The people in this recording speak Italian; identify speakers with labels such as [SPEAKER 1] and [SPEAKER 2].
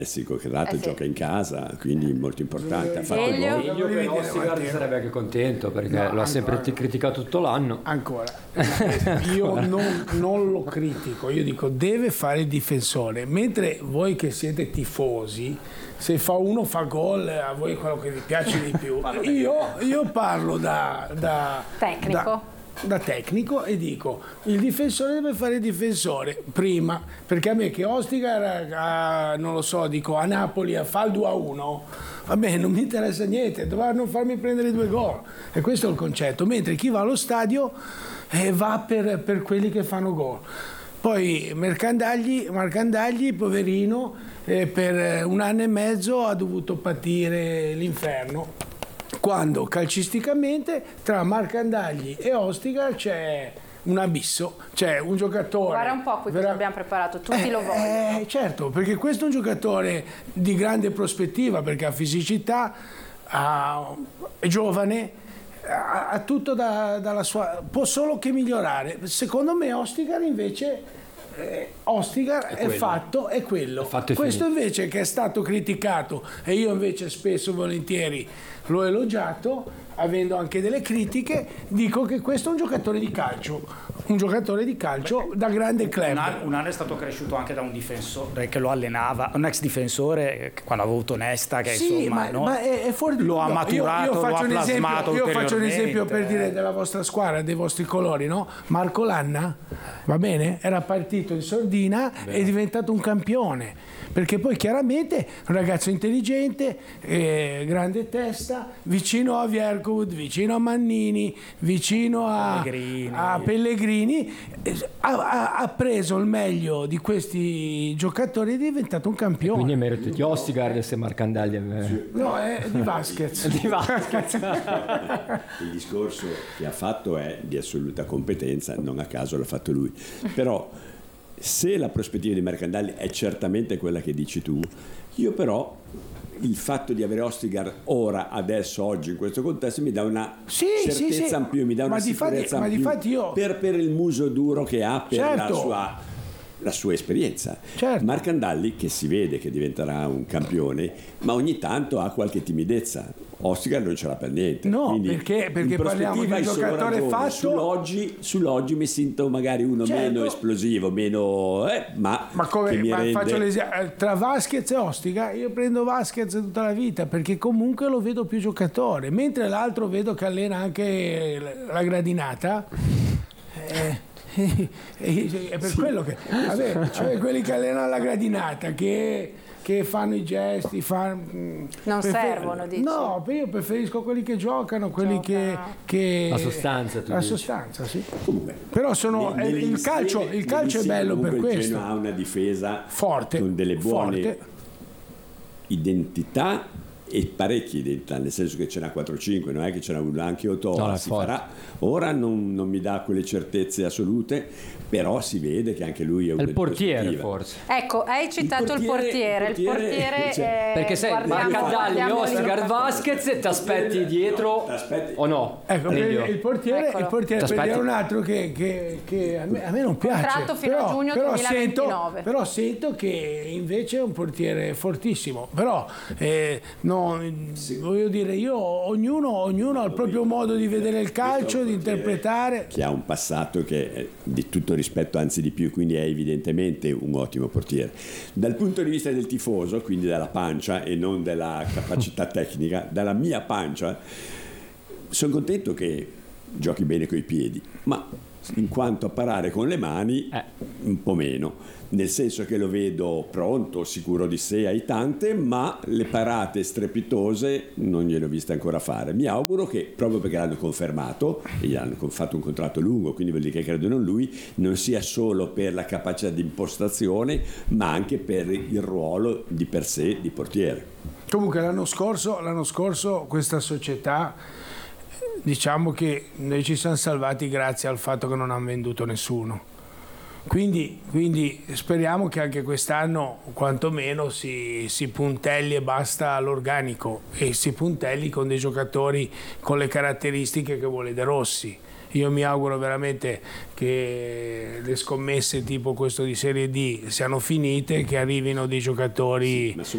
[SPEAKER 1] che tra l'altro gioca in casa, quindi molto importante. Ha fatto
[SPEAKER 2] Elio
[SPEAKER 1] gol.
[SPEAKER 2] che Ostergaard sarebbe anche contento perché lo ha sempre criticato tutto l'anno.
[SPEAKER 3] Ancora, io non lo critico, io dico deve fare il difensore, mentre voi che siete tifosi, se uno fa gol a voi è quello che vi piace di più. Io parlo da tecnico e dico il difensore deve fare il difensore prima, perché a me che Ostergaard non lo so, dico a Napoli fa il 2-1, va bene, non mi interessa niente, dovranno farmi prendere 2 gol, e questo è il concetto, mentre chi va allo stadio va per quelli che fanno gol. Poi Marcandagli poverino, per 1 anno e mezzo ha dovuto patire l'inferno, quando calcisticamente tra Marcandagli e Ostergaard c'è un abisso, c'è un giocatore.
[SPEAKER 4] Guarda un po' qui cosa abbiamo preparato, tutti lo vogliono.
[SPEAKER 3] Certo, perché questo è un giocatore di grande prospettiva, perché ha fisicità, è giovane, ha tutto dalla sua, può solo che migliorare. Secondo me Ostergaard invece è quello. Questo invece che è stato criticato, e io invece spesso volentieri l'ho elogiato, avendo anche delle critiche, dico che questo è un giocatore di calcio da grande club.
[SPEAKER 5] Un anno è stato cresciuto anche da un difensore che lo allenava, un ex difensore quando aveva avuto Nesta, che
[SPEAKER 3] sì,
[SPEAKER 5] insomma
[SPEAKER 3] ma è fuori,
[SPEAKER 5] lo ha maturato, lo ha plasmato.
[SPEAKER 3] Io faccio un esempio per dire della vostra squadra, dei vostri colori, no? Marco Lanna, va bene? Era partito in sordina e è diventato un campione, perché poi chiaramente un ragazzo intelligente, grande testa, vicino a Viercovud, vicino a Mannini, vicino a Pellegrini, ha preso il meglio di questi giocatori e è diventato un campione.
[SPEAKER 2] Quindi è merito di Ostergaard se Marcandagli
[SPEAKER 3] no, è di Vasquez.
[SPEAKER 1] Il discorso che ha fatto è di assoluta competenza, non a caso l'ha fatto lui, però se la prospettiva di Marcandagli è certamente quella che dici tu, io però il fatto di avere Ostergaard oggi in questo contesto mi dà una certezza in più, mi dà una sicurezza in più per il muso duro che ha per la sua esperienza.
[SPEAKER 3] Certo.
[SPEAKER 1] Marcandagli, che si vede che diventerà un campione, ma ogni tanto ha qualche timidezza. Ostergaard non ce l'ha per niente.
[SPEAKER 3] No, perché parliamo di un giocatore fatto.
[SPEAKER 1] Sull'oggi mi sento magari uno meno esplosivo, meno. Ma
[SPEAKER 3] faccio l'esempio tra Vasquez e Ostergaard, io prendo Vasquez tutta la vita perché comunque lo vedo più giocatore, mentre l'altro vedo che allena anche la gradinata. È per quello che cioè quelli che allenano la gradinata che fanno i gesti
[SPEAKER 4] non servono, dici?
[SPEAKER 3] No, io preferisco quelli che giocano, quelli che
[SPEAKER 2] la sostanza,
[SPEAKER 3] sì. Comunque, però il calcio è bello per questo.
[SPEAKER 1] Il Genoa ha una difesa
[SPEAKER 3] forte
[SPEAKER 1] con delle buone identità e parecchie identità, nel senso che ce n'ha 4-5, non è che ce n'ha uno anche Otoa, si farà. Ora non mi dà quelle certezze assolute, però si vede che anche lui è un
[SPEAKER 2] portiere forse.
[SPEAKER 4] Ecco, hai citato il portiere
[SPEAKER 2] cioè, perché sei Marcandagli, Ostergaard, Vasquez, ti aspetti dietro o no?
[SPEAKER 3] Ecco, il portiere per dire un altro che a me non piace.
[SPEAKER 4] Contratto fino a giugno 2029.
[SPEAKER 3] Però sento che invece è un portiere fortissimo, però voglio dire, ognuno ha il proprio modo di vedere il calcio, di interpretare.
[SPEAKER 1] Che ha un passato che è di tutto rispetto, anzi di più, quindi è evidentemente un ottimo portiere. Dal punto di vista del tifoso, quindi dalla pancia e non della capacità tecnica, dalla mia pancia, sono contento che giochi bene coi piedi, ma in quanto a parare con le mani un po' meno, nel senso che lo vedo pronto, sicuro di sé, ai tante, ma le parate strepitose non gliele ho viste ancora fare. Mi auguro che, proprio perché l'hanno confermato e gli hanno fatto un contratto lungo, quindi vuol dire che credono in lui, non sia solo per la capacità di impostazione, ma anche per il ruolo di per sé di portiere.
[SPEAKER 3] Comunque l'anno scorso questa società, diciamo che noi ci siamo salvati grazie al fatto che non hanno venduto nessuno, quindi speriamo che anche quest'anno quantomeno si puntelli e basta l'organico e si puntelli con dei giocatori con le caratteristiche che vuole De Rossi. Io mi auguro veramente che le scommesse tipo questo di Serie D siano finite, che arrivino dei giocatori